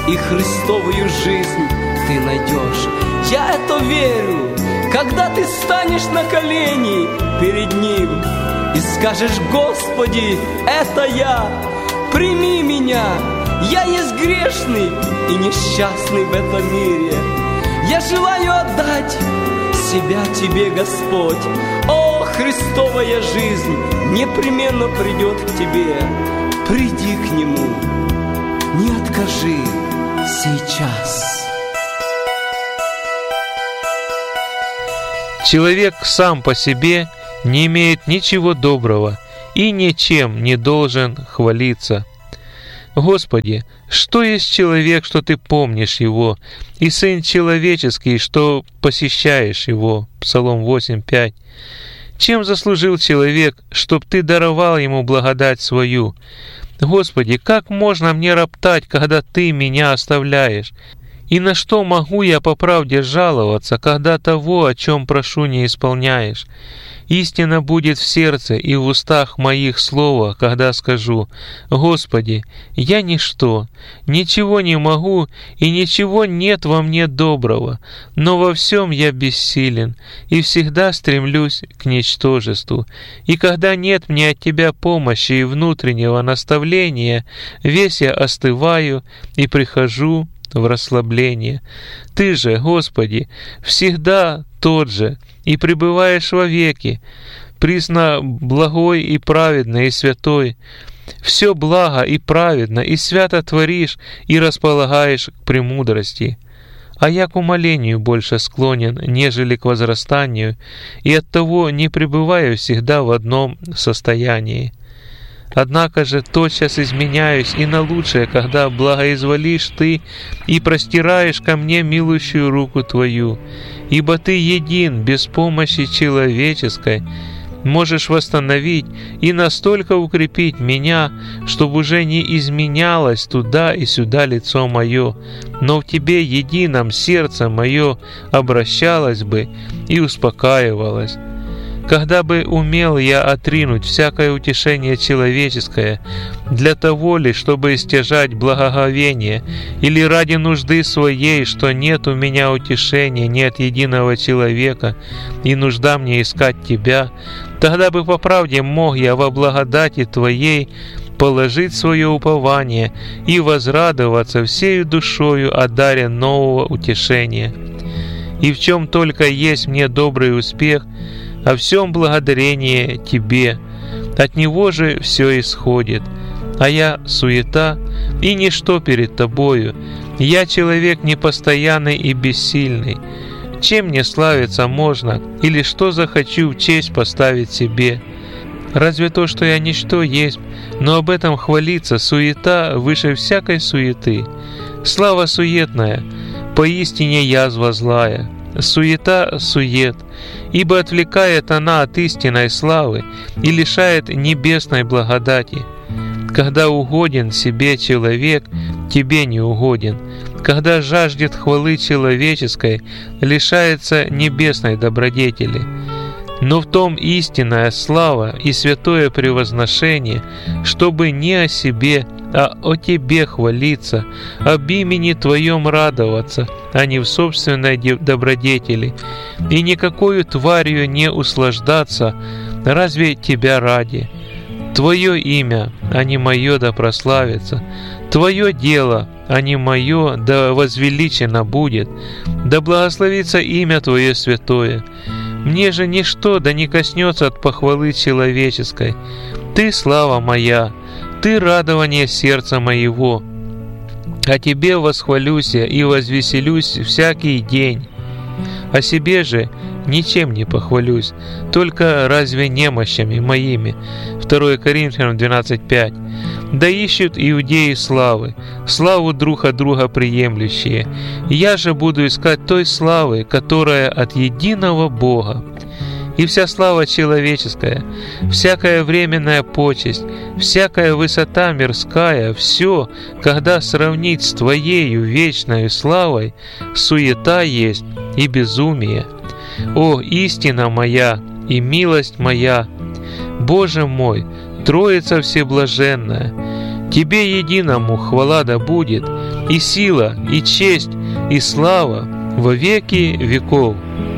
и Христовую жизнь ты найдешь. Я это верю, когда ты станешь на колени перед Ним и скажешь: Господи, это я, прими меня, я есть грешный и несчастный в этом мире. Я желаю отдать себя Тебе, Господь. О, Христовая жизнь непременно придет к Тебе. Приди к Нему, не откажи сейчас. Человек сам по себе не имеет ничего доброго и ничем не должен хвалиться. Господи, что есть человек, что Ты помнишь его, и Сын человеческий, что посещаешь его? Псалом 8:5. Чем заслужил человек, чтоб Ты даровал ему благодать свою? Господи, как можно мне роптать, когда Ты меня оставляешь? И на что могу я по правде жаловаться, когда того, о чем прошу, не исполняешь? Истина будет в сердце и в устах моих слова, когда скажу: Господи, я ничто, ничего не могу, и ничего нет во мне доброго, но во всем я бессилен, и всегда стремлюсь к ничтожеству. И когда нет мне от Тебя помощи и внутреннего наставления, весь я остываю и прихожу в расслабление. Ты же, Господи, всегда тот же, и пребываешь вовеки, присно благой и праведный и святой. Все благо и праведно, и свято творишь, и располагаешь к премудрости. А я к умолению больше склонен, нежели к возрастанию, и оттого не пребываю всегда в одном состоянии. Однако же тотчас изменяюсь и на лучшее, когда благоизволишь Ты и простираешь ко мне милующую руку Твою. Ибо Ты един, без помощи человеческой, можешь восстановить и настолько укрепить меня, чтобы уже не изменялось туда и сюда лицо мое, но в Тебе едином сердце мое обращалось бы и успокаивалось. Когда бы умел я отринуть всякое утешение человеческое, для того ли, чтобы стяжать благоговение, или ради нужды своей, что нет у меня утешения ни от единого человека, и нужда мне искать Тебя, тогда бы по правде мог я во благодати Твоей положить свое упование и возрадоваться всею душою о даре нового утешения. И в чем только есть мне добрый успех, о всем благодарение Тебе, от Него же все исходит. А я суета и ничто перед Тобою, я человек непостоянный и бессильный. Чем мне славиться можно, или что захочу в честь поставить себе? Разве то, что я ничто есть, но об этом хвалиться суета выше всякой суеты. Слава суетная, поистине язва злая. Суета сует, ибо отвлекает она от истинной славы и лишает небесной благодати. Когда угоден себе человек, Тебе не угоден. Когда жаждет хвалы человеческой, лишается небесной добродетели. Но в том истинная слава и святое превозношение, чтобы не о себе, а о Тебе хвалиться, об имени Твоем радоваться, а не в собственной добродетели, и никакою тварью не услаждаться, разве Тебя ради. Твое имя, а не мое, да прославится, Твое дело, а не мое, да возвеличено будет, да благословится имя Твое святое. Мне же ничто да не коснется от похвалы человеческой. Ты слава моя, Ты радование сердца моего. О Тебе восхвалюсь и возвеселюсь всякий день. О себе же ничем не похвалюсь, только разве немощами моими. 2 Коринфянам 12:5. Да ищут иудеи славы, славу друг от друга приемлющие. Я же буду искать той славы, которая от единого Бога. И вся слава человеческая, всякая временная почесть, всякая высота мирская, все, когда сравнить с Твоею вечною славой, суета есть и безумие. О, истина моя и милость моя! Боже мой, Троица Всеблаженная! Тебе единому хвала да будет, и сила, и честь, и слава во веки веков.